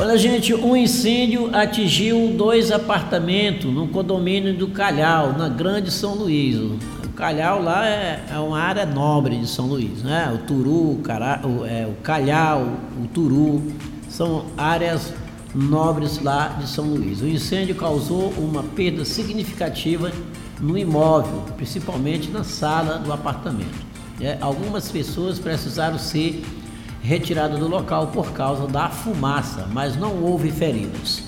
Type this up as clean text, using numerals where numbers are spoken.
Olha, gente, um incêndio atingiu 2 apartamentos no condomínio do Calhau, na Grande São Luís. O Calhau lá é uma área nobre de São Luís, né? O Turu, o Calhau, o Turu, são áreas nobres lá de São Luís. O incêndio causou uma perda significativa no imóvel, principalmente na sala do apartamento. Algumas pessoas precisaram ser retiradas do local por causa da fumaça, mas não houve feridos.